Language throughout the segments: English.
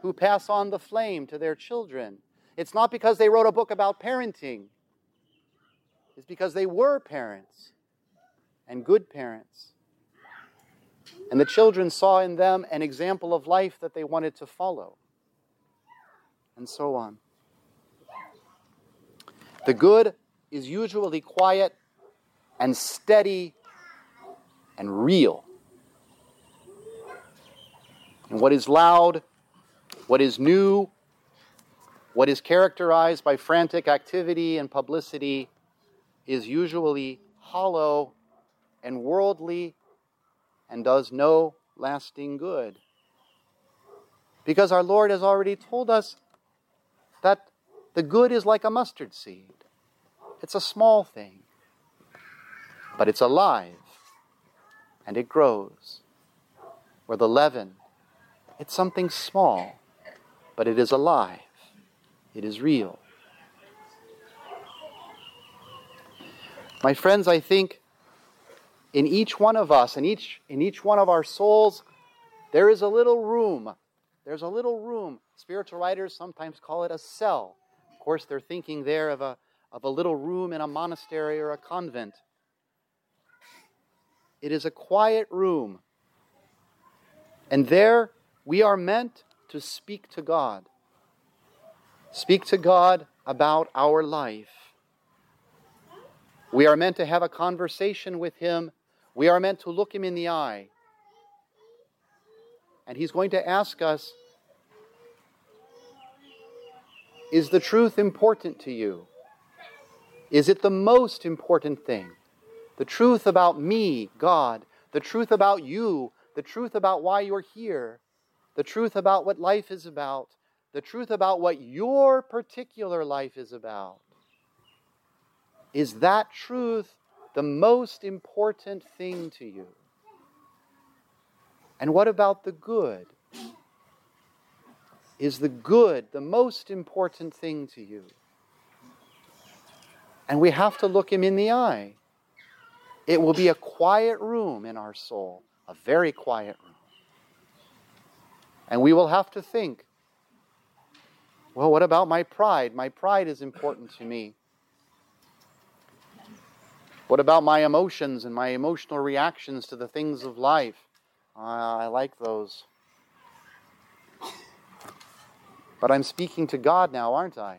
who pass on the flame to their children. It's not because they wrote a book about parenting. It's because they were parents and good parents. And the children saw in them an example of life that they wanted to follow. And so on. The good is usually quiet and steady and real. And what is loud, what is new, what is characterized by frantic activity and publicity is usually hollow and worldly and does no lasting good. Because our Lord has already told us that the good is like a mustard seed. It's a small thing, but it's alive and it grows. Or the leaven, it's something small, but it is alive. It is real. My friends, I think in each one of us, in each one of our souls, there is a little room. There's a little room. Spiritual writers sometimes call it a cell. Of course, they're thinking there of a little room in a monastery or a convent. It is a quiet room. And there we are meant to speak to God. Speak to God about our life. We are meant to have a conversation with Him. We are meant to look Him in the eye. And He's going to ask us, is the truth important to you? Is it the most important thing? The truth about me, God, the truth about you, the truth about why you're here, the truth about what life is about, the truth about what your particular life is about. Is that truth the most important thing to you? And what about the good? Is the good the most important thing to you? And we have to look Him in the eye. It will be a quiet room in our soul, a very quiet room. And we will have to think, well, what about my pride? My pride is important to me. What about my emotions and my emotional reactions to the things of life? I like those. But I'm speaking to God now, aren't I?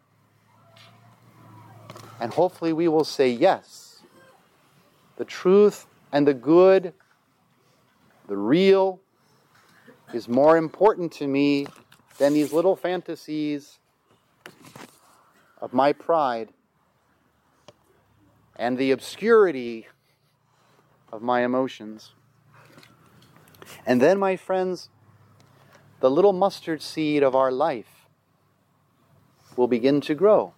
And hopefully we will say yes. The truth and the good, the real, is more important to me than these little fantasies of my pride and the obscurity of my emotions. And then, my friends, the little mustard seed of our life will begin to grow.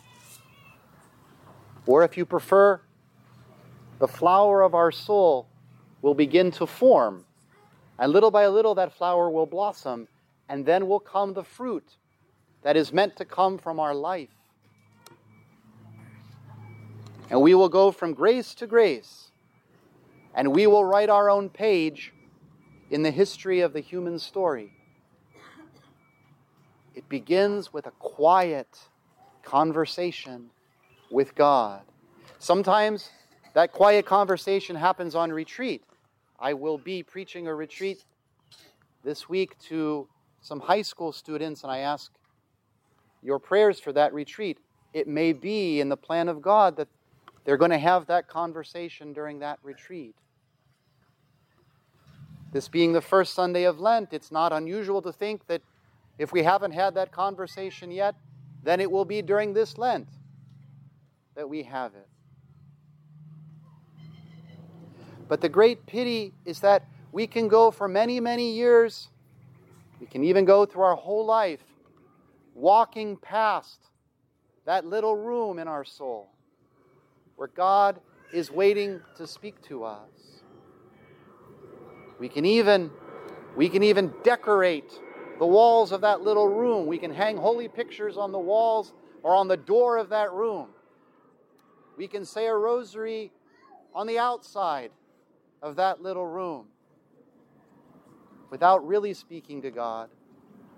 Or if you prefer, the flower of our soul will begin to form. And little by little that flower will blossom. And then will come the fruit that is meant to come from our life. And we will go from grace to grace. And we will write our own page in the history of the human story. It begins with a quiet conversation with God. Sometimes that quiet conversation happens on retreat. I will be preaching a retreat this week to some high school students, and I ask your prayers for that retreat. It may be in the plan of God that they're going to have that conversation during that retreat. This being the first Sunday of Lent, it's not unusual to think that if we haven't had that conversation yet, then it will be during this Lent that we have it. But the great pity is that we can go for many, many years, we can even go through our whole life, walking past that little room in our soul where God is waiting to speak to us. We can even decorate the walls of that little room. We can hang holy pictures on the walls or on the door of that room. We can say a rosary on the outside of that little room without really speaking to God.